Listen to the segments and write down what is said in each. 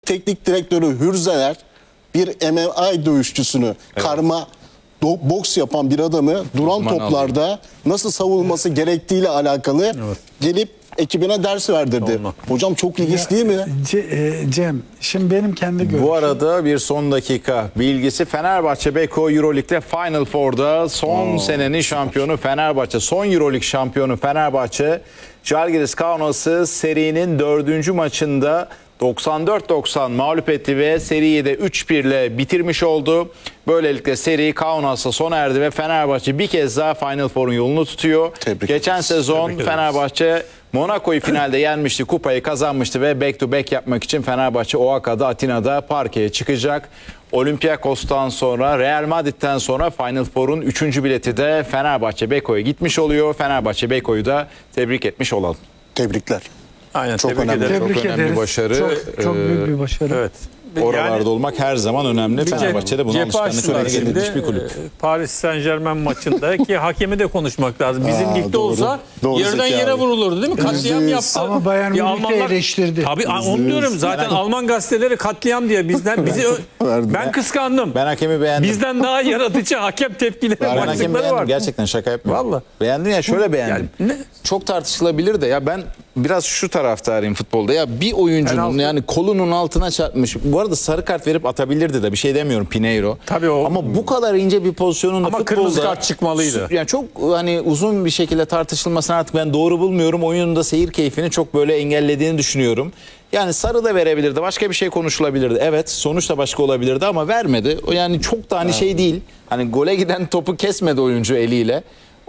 teknik direktörü Hürzeler bir MMA dövüşçüsünü karma boks yapan bir adamı duran toplarda nasıl savunması gerektiğiyle alakalı gelip ekibine ders verdirdi. Hocam çok ilginç değil mi? Cem, şimdi benim kendi görüşüm. Bu arada bir son dakika bilgisi. Fenerbahçe Beko Euroleague'de Final Four'da son senenin şampiyonu Fenerbahçe. Son Euroleague şampiyonu Fenerbahçe. Žalgiris Kaunas'ı serinin 4. maçında 94-90 mağlup etti ve seriyi de 3-1 ile bitirmiş oldu. Böylelikle seri Kaunas'la sona erdi ve Fenerbahçe bir kez daha Final Four'un yolunu tutuyor. Geçen sezon Fenerbahçe Monaco'yu finalde yenmişti, kupayı kazanmıştı ve back to back yapmak için Fenerbahçe Oaka'da, Atina'da parkeye çıkacak. Olympiakos'tan sonra, Real Madrid'den sonra Final Four'un 3. bileti de Fenerbahçe Beko'ya gitmiş oluyor. Fenerbahçe Beko'yu da tebrik etmiş olalım. Tebrikler. Aynen, çok önemli. Çok önemli bir başarı. Çok büyük bir başarı. Evet. Oralarda Yani, olmak her zaman önemli. Fenerbahçe'de bunu alışkanlık haline getirmiş bir kulüp. Paris Saint-Germain maçındaki hakemi de konuşmak lazım. Bizim ligde olsa yerden yere vurulurdu değil mi? Katliam yaptı. Ama Bayern Münih'i eleştirdi. Tabii onu diyorum. Zaten Alman gazeteleri katliam diye bizi ben kıskandım. Ben hakemi beğendim. Bizden daha yaratıcı hakem tepkileri Ben hakemi başlıkları beğendim. var. Gerçekten şaka yapmıyorum. Vallahi. Beğendim ya, şöyle beğendim. Yani çok tartışılabilir de ya, ben biraz şu taraftarıyım futbolda. Ya bir oyuncunun yani kolunun altına çarpmış. Bu arada sarı kart verip atabilirdi de, bir şey demiyorum Pinheiro. Tabii o. Ama bu kadar ince bir pozisyonun Ama futbolda kırmızı kart çıkmalıydı. Yani çok hani uzun bir şekilde tartışılmasını artık ben doğru bulmuyorum. Oyunun da seyir keyfini çok böyle engellediğini düşünüyorum. Yani sarı da verebilirdi. Başka bir şey konuşulabilirdi. Evet, sonuç da başka olabilirdi ama vermedi. O yani çok da hani şey değil. Hani gole giden topu kesmedi oyuncu eliyle.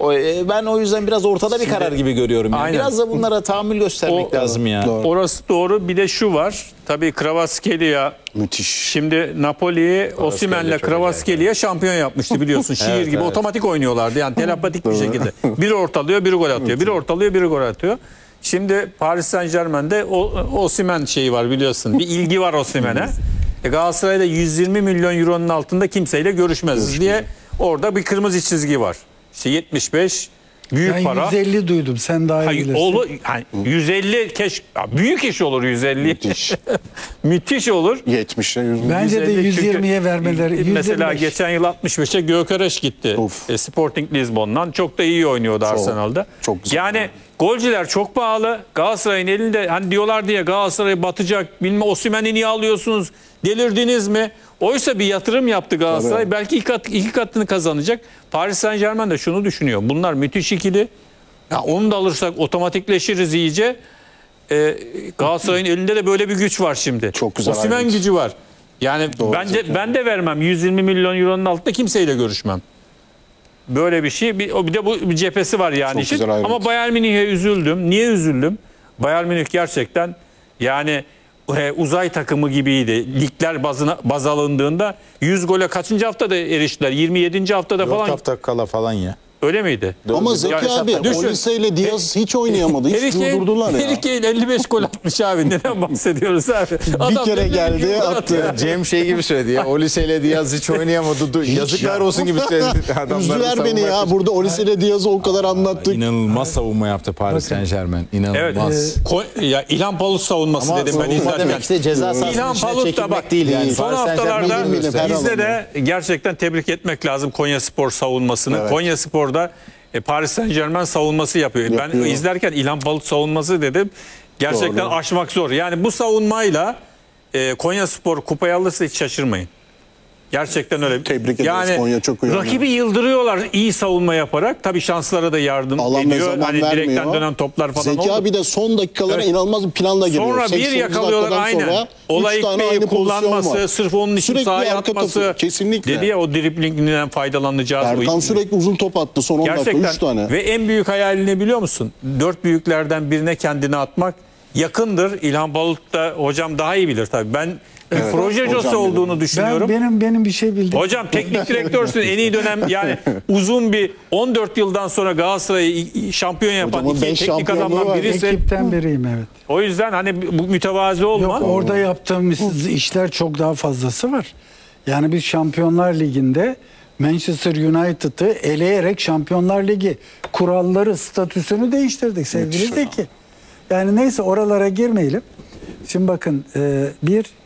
Ben o yüzden biraz ortada bir karar gibi görüyorum. Yani. Biraz da bunlara tahammül göstermek lazım ya. Doğru. Orası doğru. Bir de şu var. Tabii Kvaratskhelia Müthiş. şimdi Napoli'yi Osimhen'le Kvaratskhelia şampiyon yapmıştı biliyorsun. Şiir gibi otomatik oynuyorlardı. Yani telepatik bir şekilde. Biri ortalıyor, biri gol atıyor. Biri ortalıyor, biri gol atıyor. Şimdi Paris Saint-Germain'de Osimhen şeyi var biliyorsun. Bir ilgi var Osimhen'e. Galatasaray'da 120 milyon euronun altında kimseyle görüşmez diye orada bir kırmızı çizgi var. İşte 75 büyük Ben para. 150 duydum. Sen daha iyi bilirsin. Yani 150 büyük iş olur 150. Müthiş. Müthiş olur. 70'e 100. Bence de 150 120'ye vermeleri. 125. Mesela geçen yıl 65'e Gyökeres gitti. Sporting Lisbon'dan. Çok da iyi oynuyordu Arsenal'da. çok güzel. Yani golcüler çok pahalı. Galatasaray'ın elinde hani diyorlar diye Galatasaray batacak. Bilmem Osimhen'i niye alıyorsunuz? Delirdiniz mi? Oysa bir yatırım yaptı Galatasaray. Tabii. Belki iki katını kazanacak. Paris Saint-Germain de şunu düşünüyor. Bunlar müthiş ikili. Ya onu da alırsak otomatikleşiriz iyice. Galatasaray'ın elinde de böyle bir güç var şimdi. Çok güzel Osimhen ayrıntı. gücü var. Yani Doğru, ben de vermem. 120 milyon euronun altında kimseyle görüşmem. Böyle bir şey. Bir de bu bir cephesi var yani Çok işin. güzel ayrıntı. Ama Bayern Münih'e üzüldüm. Niye üzüldüm? Bayern Münih gerçekten yani uzay takımı gibiydi. Ligler baz alındığında 100 gole kaçıncı haftada eriştiler? 27. haftada 4 falan. hafta kala falan ya. Öyle miydi? Ama Zeki abi Olise ile Diaz hiç oynayamadı. Hiç durdurdular ya. Harry Kane 55 gol atmış abi. Neden bahsediyoruz abi? Bir kere geldi attı. Cem şey gibi söyledi ya. Olise ile Diaz hiç oynayamadı. Yazıklar olsun gibi söyledi. Üzdüler beni ya. Burada Olise ile Diaz'ı o kadar anlattık. İnanılmaz savunma yaptı Paris Saint-Germain. İnanılmaz. Ya İlhan Palut savunması Ama dedim ben savunma izlerken. demek işte ceza sahasının İlhan içine Palut da çekilmek bak değil yani. son Paris haftalarda Saint-Germain her bizde de gerçekten tebrik etmek lazım Konyaspor savunmasını. Evet. Konyaspor'da Paris Saint-Germain savunması yapıyor. Ben izlerken İlhan Palut savunması dedim. Gerçekten Doğru. aşmak zor. Yani bu savunmayla Konyaspor kupayı alırsa hiç şaşırmayın. Gerçekten öyle. Tebrik ederiz. Konya çok iyi rakibi yıldırıyorlar iyi savunma yaparak. Tabii şanslara da yardım Allah ediyor. zaman Hani direkten vermiyor. dönen toplar falan Zeki oldu. abi de son dakikalara inanılmaz bir planla giriyor. Sonra bir 89 yakalıyorlar dakikadan aynen. sonra Olay üç tane ekmeği aynı pozisyon kullanması, var. sırf onun için Sürekli sahaya arka atması. topu, kesinlikle. Dedi ya o driblinden faydalanacağız. Erkan sürekli uzun top attı son 10 dakika 3 tane. Ve en büyük hayalini biliyor musun? 4 büyüklerden birine kendini atmak yakındır. İlhan Palut da hocam daha iyi bilir tabii. Ben bir proje hocam josu olduğunu düşünüyorum. Benim bir şey bildim. Hocam teknik direktörsün en iyi dönem yani uzun bir 14 yıldan sonra Galatasaray'ı şampiyon yapan Hocamın iki beş teknik şampiyonluğu adamdan var. birisi. Ekipten biriyim evet. O yüzden hani bu mütevazi olma. Yok orada yaptığımız işler çok daha fazlası var. Yani biz Şampiyonlar Ligi'nde Manchester United'ı eleyerek Şampiyonlar Ligi kuralları, statüsünü değiştirdik sevgili Zeki. Yani neyse oralara girmeyelim. Şimdi bakın bir